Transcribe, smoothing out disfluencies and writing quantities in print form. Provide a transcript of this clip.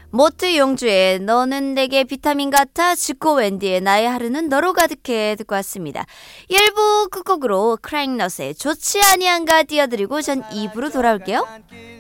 모트 용주의 너는 내게 비타민 같아, 지코 웬디의 나의 하루는 너로 가득해 듣고 왔습니다. 1부 끝곡으로 크라잉넛의 좋지 아니한가 띄워드리고 전 2부로 돌아올게요.